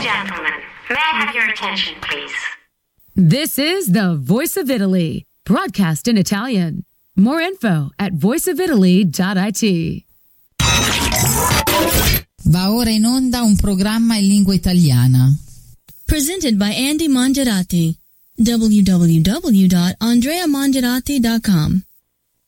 gentlemen, may I have your attention, please? This is the Voice of Italy, broadcast in Italian. More info at voiceofitaly.it. Va ora in onda un programma in lingua italiana. Presented by Andy Mongerati. www.andreamongerati.com